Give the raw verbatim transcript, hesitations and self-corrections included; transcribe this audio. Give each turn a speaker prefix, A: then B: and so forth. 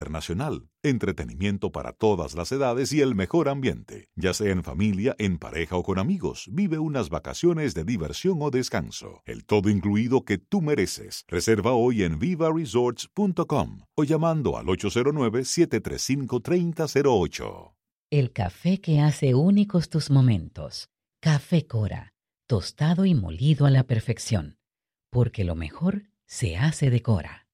A: internacional, entretenimiento para todas las edades y el mejor ambiente. Ya sea en familia, en pareja o con amigos, vive unas vacaciones de diversión o descanso. El todo incluido que tú mereces. Reserva hoy en viva resorts punto com o llamando al ocho cero nueve, siete tres cinco, tres cero cero ocho.
B: El café que hace únicos tus momentos. Café Cora, tostado y molido a la perfección. Porque lo mejor se hace de Cora.